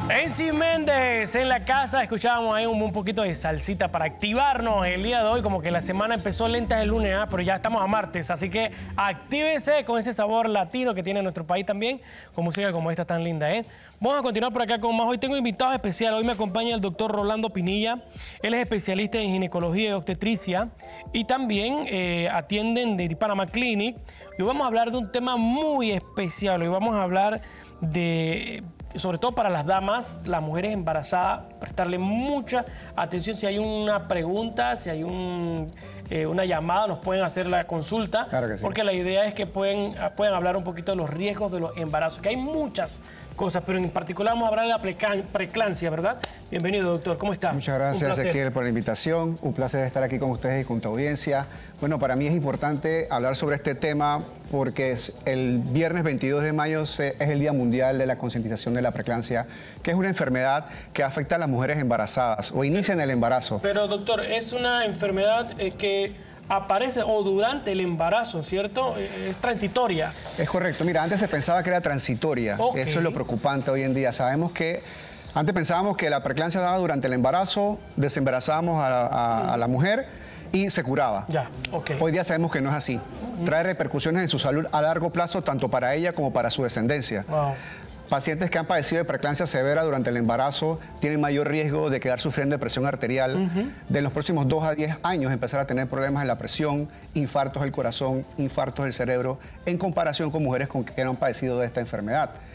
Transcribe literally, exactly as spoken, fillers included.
Enzi Méndez en la casa, escuchábamos ahí un, un poquito de salsita para activarnos el día de hoy, como que la semana empezó lenta el lunes, ¿eh? Pero ya estamos a martes, así que actívese con ese sabor latino que tiene nuestro país también, con música como esta tan linda, ¿eh? Vamos a continuar por acá con más. Hoy tengo invitados especiales. Hoy me acompaña el doctor Rolando Pinilla. Él es especialista en ginecología y obstetricia y también eh, atienden de Panama Clinic. Y hoy vamos a hablar de un tema muy especial. Hoy vamos a hablar de, sobre todo para las damas, las mujeres embarazadas, prestarle mucha atención. Si hay una pregunta, si hay un, eh, una llamada, nos pueden hacer la consulta. Claro que sí. Porque la idea es que pueden, pueden hablar un poquito de los riesgos de los embarazos, que hay muchas cosas, pero en particular vamos a hablar de la preeclampsia, ¿verdad? Bienvenido, doctor. ¿Cómo está? Muchas gracias, Ezequiel, por la invitación. Un placer estar aquí con ustedes y con tu audiencia. Bueno, para mí es importante hablar sobre este tema porque es el viernes veintidós de mayo es el Día Mundial de la Concientización de la Preeclampsia, que es una enfermedad que afecta a las mujeres embarazadas o inician el embarazo. Pero, doctor, es una enfermedad eh, que aparece o durante el embarazo, ¿cierto? Es transitoria. Es correcto. Mira, antes se pensaba que era transitoria. Okay. Eso es lo preocupante hoy en día. Sabemos que antes pensábamos que la preeclampsia daba durante el embarazo, desembarazábamos a la, a, a la mujer y se curaba. Ya, okay. Hoy día sabemos que no es así. Trae repercusiones en su salud a largo plazo, tanto para ella como para su descendencia. Wow. Pacientes que han padecido de preeclampsia severa durante el embarazo tienen mayor riesgo de quedar sufriendo de presión arterial, uh-huh. de en los próximos dos a diez años empezar a tener problemas en la presión, infartos del corazón, infartos del cerebro, en comparación con mujeres con que no han padecido de esta enfermedad.